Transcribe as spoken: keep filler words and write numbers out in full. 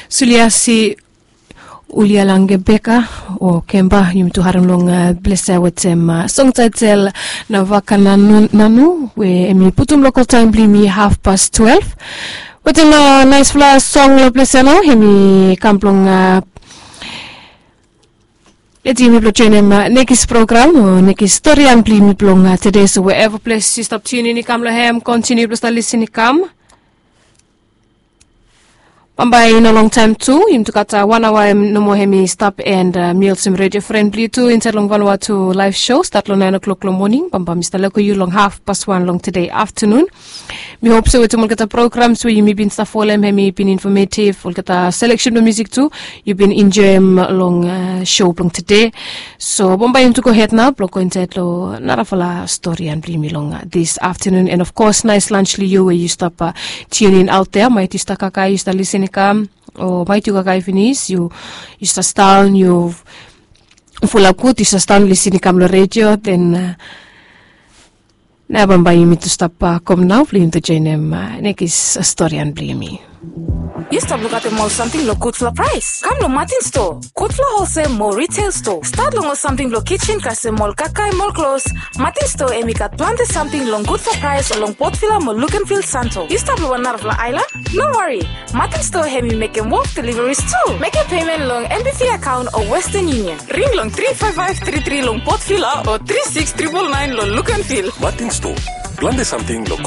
Suliasi ulialange beka o kemba yung tuharang long blessa wetem song title na vakana nanu we emi putum local time blimi half past twelve. Wetem na nice fla song lo blessa no hemi kamplong Eti mi blochenem nekis program o nekis story ang blimi plong today, so wherever place you stop tuning ni kam lahem continue plus listen ni kam. Pambay in a long time too, him to cut one hour no more hemi stop and uh, meal sim radio friendly too in long one to live show start long nine o'clock long morning. Pamba Mister Leko you long half past one long today afternoon. Me hope so. It's all get programs where you may been stuff for them, hemi been informative. All get a selection of music too. You've been enjoying long uh, show long today. So Bombay him to go ahead now. Block on lo narafala story and bring me long uh, this afternoon. And of course, nice lunch li you where you stop uh, tuning out there. Might you start kakai, you start listening. Come or might you guys finish you you start down you full of good you start down listening come the radio then uh, never buy me to stop uh, come now please to join them uh, next uh, story and blame me. You stop look at the mall something look good for price. Come to Martin store. Good for wholesale mall retail store. Start long or something look kitchen case mall kakai mall clothes. Martin store emi kat planted something long good for price along port fila mall look and feel santo. You stop lo narvla island? No worry. Martin store hemi make them walk deliveries too. Make a payment long M B C account or Western Union. Ring long three five five three three long port fila or three six triple nine long look and feel. Martin store. Planted something look